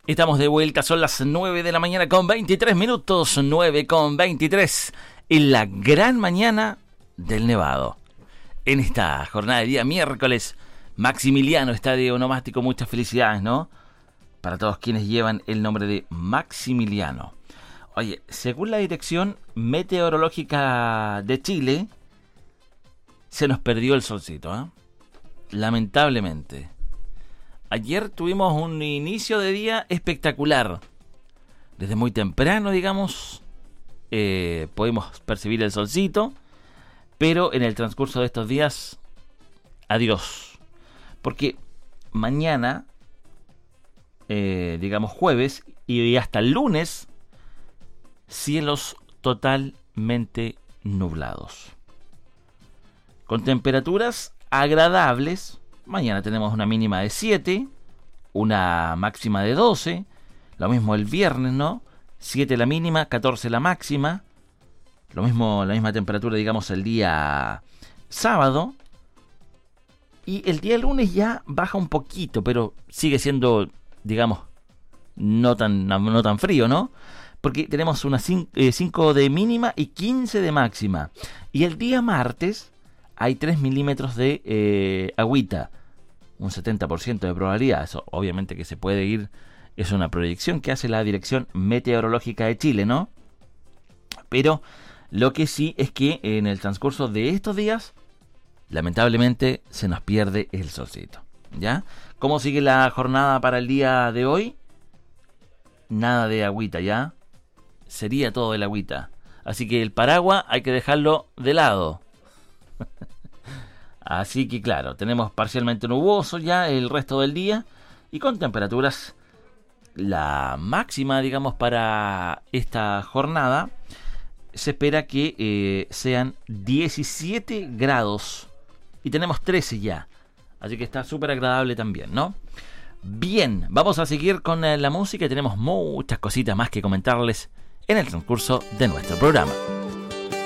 Estamos de vuelta, son las 9 de la mañana con 23 minutos, 9 con 23, en la gran mañana del Nevado. En esta jornada de día miércoles, Maximiliano Estadio Onomástico, muchas felicidades, ¿no? Para todos quienes llevan el nombre de Maximiliano. Oye, según la Dirección Meteorológica de Chile, se nos perdió el solcito, ¿eh? Lamentablemente. Ayer tuvimos un inicio de día espectacular. Desde muy temprano, digamos, pudimos percibir el solcito, pero en el transcurso de estos días, adiós. Porque mañana, digamos jueves, y hasta el lunes, cielos totalmente nublados. Con temperaturas agradables. Mañana tenemos una mínima de 7, una máxima de 12. Lo mismo el viernes, ¿no? 7 la mínima, 14 la máxima. Lo mismo, la misma temperatura, digamos, el día sábado. Y el día lunes ya baja un poquito, pero sigue siendo, digamos, no tan frío, ¿no? Porque tenemos una 5 de mínima y 15 de máxima. Y el día martes hay 3 milímetros de agüita. Un 70% de probabilidad. Eso obviamente que se puede ir. Es una proyección que hace la Dirección Meteorológica de Chile, ¿no? Pero lo que sí es que en el transcurso de estos días, lamentablemente, se nos pierde el solcito, ¿ya? ¿Cómo sigue la jornada para el día de hoy? Nada de agüita, ¿ya? Sería todo el agüita. Así que el paraguas hay que dejarlo de lado. Así que claro, tenemos parcialmente nuboso ya el resto del día y con temperaturas, la máxima, digamos, para esta jornada se espera que sean 17 grados y tenemos 13 ya, así que está súper agradable también, ¿no? Bien, vamos a seguir con la música y tenemos muchas cositas más que comentarles en el transcurso de nuestro programa.